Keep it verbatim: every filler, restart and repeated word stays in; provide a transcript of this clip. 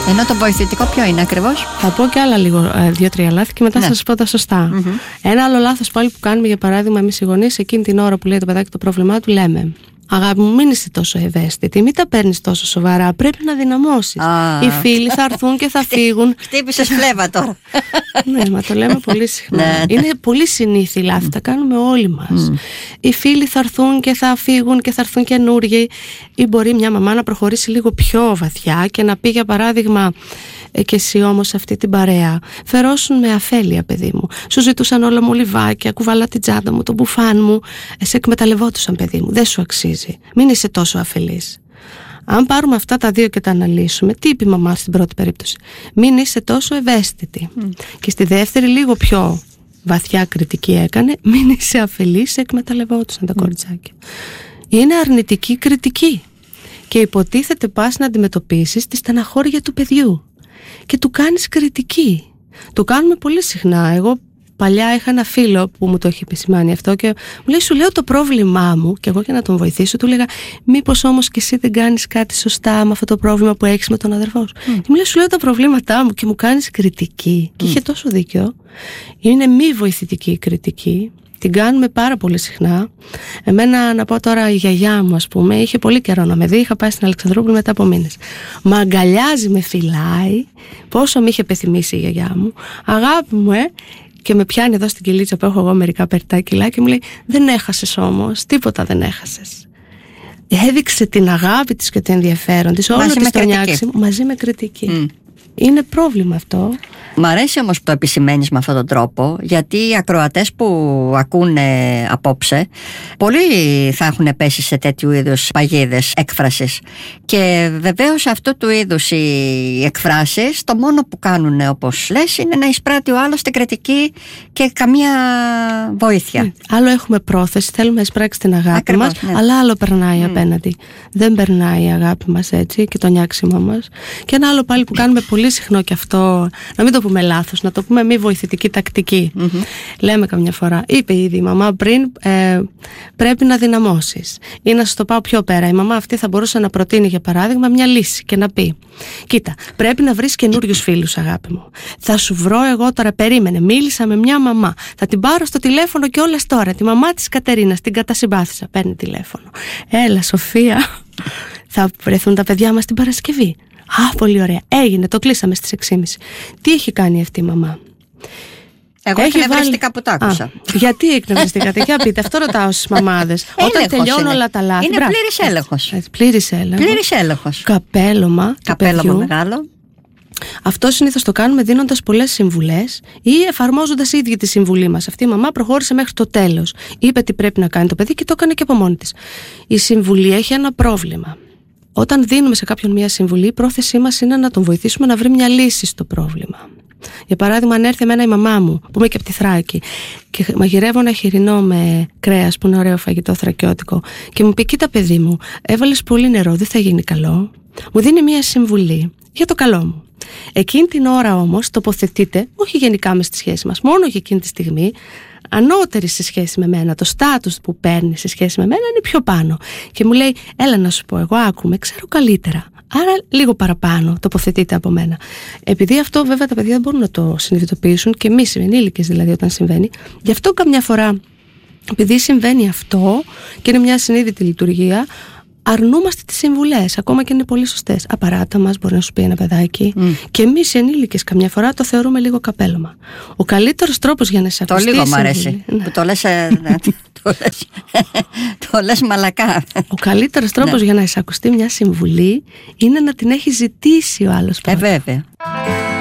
Ενώ το βοηθητικό ποιο είναι ακριβώς? Θα πω και άλλα λίγο, δύο-τρία λάθη και μετά ναι. θα σας πω τα σωστά. Mm-hmm. Ένα άλλο λάθος πάλι που κάνουμε, για παράδειγμα, εμείς οι γονείς, εκείνη την ώρα που λέει το παιδάκι το πρόβλημά του, λέμε: αγάπη μου, μην είσαι τόσο ευαίσθητη, μην τα παίρνεις τόσο σοβαρά. Πρέπει να δυναμώσεις. Ah. Οι φίλοι θα έρθουν και θα φύγουν. Χτύπησες φλέβα τώρα. Ναι, μα το λέμε πολύ συχνά. Είναι πολύ συνήθι λάθη, τα κάνουμε όλοι μας. Mm. Οι φίλοι θα έρθουν και θα φύγουν και θα έρθουν καινούργιοι. Ή μπορεί μια μαμά να προχωρήσει λίγο πιο βαθιά και να πει, για παράδειγμα, και εσύ όμως αυτή την παρέα φερόσουν με αφέλεια, παιδί μου. Σου ζητούσαν όλα μου λιβάκια, κουβαλά την τσάντα μου, το μπουφάν μου. Σε εκμεταλλευόντουσαν, παιδί μου. Δεν σου αξίζει. Μην είσαι τόσο αφελής. Αν πάρουμε αυτά τα δύο και τα αναλύσουμε, τι είπε η μαμά στην πρώτη περίπτωση? Μην είσαι τόσο ευαίσθητη. Mm. Και στη δεύτερη, λίγο πιο βαθιά κριτική έκανε: μην είσαι αφελής, σε εκμεταλλευόντουσαν τα mm. κοριτσάκια. Είναι αρνητική κριτική. Και υποτίθεται πας να αντιμετωπίσεις τη στεναχώρια του παιδιού. Και του κάνεις κριτική. Το κάνουμε πολύ συχνά. Εγώ παλιά είχα ένα φίλο που μου το έχει επισημάνει αυτό και μου λέει: σου λέω το πρόβλημά μου, και εγώ για να τον βοηθήσω του έλεγα: μήπως όμως και εσύ δεν κάνεις κάτι σωστά με αυτό το πρόβλημα που έχεις με τον αδερφό σου? Mm. Και μου λέει: σου λέω τα προβλήματά μου και μου κάνεις κριτική. Mm. Και είχε τόσο δίκιο. Είναι μη βοηθητική η κριτική. Την κάνουμε πάρα πολύ συχνά. Εμένα, να πω τώρα, η γιαγιά μου, ας πούμε, είχε πολύ καιρό να με δει. Είχα πάει στην Αλεξανδρούπολη μετά από μήνες. Μ' αγκαλιάζει, με φυλάει. Πόσο με είχε πεθυμίσει η γιαγιά μου. Αγάπη μου, ε! Και με πιάνει εδώ στην κυλίτσα που έχω εγώ μερικά περιτά κιλά και μου λέει: δεν έχασες όμως, τίποτα δεν έχασες. Έδειξε την αγάπη της και το ενδιαφέρον της, όλο της το νιάξιμο, μαζί με κριτική. Mm. Είναι πρόβλημα αυτό. Μ' αρέσει όμως που το επισημαίνεις με αυτόν τον τρόπο, γιατί οι ακροατές που ακούνε απόψε πολλοί θα έχουν πέσει σε τέτοιου είδους παγίδες έκφρασης. Και βεβαίως αυτού του είδους οι εκφράσεις το μόνο που κάνουν, όπως λες, είναι να εισπράττει ο άλλος την κριτική και καμία βοήθεια. Mm. Άλλο έχουμε πρόθεση, θέλουμε να εισπράξει την αγάπη Ακριβώς, μας, ναι. αλλά άλλο περνάει mm. απέναντι. Δεν περνάει η αγάπη μας έτσι και το νιάξιμο μας. Και ένα άλλο πάλι που κάνουμε πολύ συχνό και αυτό, να μην το πούμε λάθος, να το πούμε μη βοηθητική τακτική. Mm-hmm. Λέμε καμιά φορά, είπε ήδη η μαμά πριν, ε, πρέπει να δυναμώσεις. Ή να σου το πάω πιο πέρα, η μαμά αυτή θα μπορούσε να προτείνει, για παράδειγμα, μια λύση και να πει: κοίτα, πρέπει να βρεις καινούριους φίλους, αγάπη μου. Θα σου βρω εγώ τώρα, περίμενε. Μίλησα με μια μαμά. Θα την πάρω στο τηλέφωνο κιόλας τώρα. Τη μαμά της Κατερίνας, την κατασυμπάθησα. Παίρνει τηλέφωνο. Έλα, Σοφία, θα βρεθούν τα παιδιά μας την Παρασκευή. Α, πολύ ωραία. Έγινε, το κλείσαμε στις έξι και μισή. Τι έχει κάνει αυτή η μαμά? Εγώ εκνευριστικά που το άκουσα. Α, γιατί εκνευριστήκατε? Για πείτε, αυτό ρωτάω στις μαμάδες. Όταν τελειώνουν όλα τα λάθη. Είναι πλήρης έλεγχος. Πλήρης έλεγχος. Πλήρης έλεγχος. Καπέλωμα. Καπέλωμα μεγάλο. Αυτό συνήθως το κάνουμε δίνοντας πολλές συμβουλές ή εφαρμόζοντας η ίδια τη συμβουλή μας. Αυτή η μαμά προχώρησε μέχρι το τέλος. Είπε τι πρέπει να κάνει το παιδί και το έκανε και από μόνη της. Η συμβουλή έχει ένα πρόβλημα. Όταν δίνουμε σε κάποιον μια συμβουλή, η πρόθεσή μας είναι να τον βοηθήσουμε να βρει μια λύση στο πρόβλημα. Για παράδειγμα, αν έρθει εμένα η μαμά μου, που είμαι και από τη Θράκη, και μαγειρεύω ένα χοιρινό με κρέας, που είναι ωραίο φαγητό θρακιώτικο, και μου πει: κοίτα, παιδί μου, έβαλες πολύ νερό, δεν θα γίνει καλό. Μου δίνει μια συμβουλή για το καλό μου. Εκείνη την ώρα όμως τοποθετείται, όχι γενικά μες στη σχέση μας, μόνο για εκείνη τη στιγμή, ανώτερη σε σχέση με μένα. Το στάτους που παίρνει σε σχέση με μένα είναι πιο πάνω. Και μου λέει: έλα να σου πω, εγώ άκουμε, ξέρω καλύτερα. Άρα λίγο παραπάνω τοποθετείται από μένα. Επειδή αυτό βέβαια τα παιδιά δεν μπορούν να το συνειδητοποιήσουν, και εμείς ενήλικες δηλαδή όταν συμβαίνει. Γι' αυτό καμιά φορά, επειδή συμβαίνει αυτό και είναι μια συνείδητη λειτουργία, αρνούμαστε τις συμβουλές, ακόμα και είναι πολύ σωστές. Απαράτα μας μπορεί να σου πει ένα παιδάκι. Mm. Και εμείς οι ενήλικες καμιά φορά το θεωρούμε λίγο καπέλωμα. Ο καλύτερος τρόπος για να σε ακουστεί. Το λίγο μ' αρέσει. Που το λες, το λες, το λες μαλακά. Ο καλύτερος τρόπος για να σε ακουστεί μια συμβουλή είναι να την έχει ζητήσει ο άλλος πρώτα. Ε, βέβαια.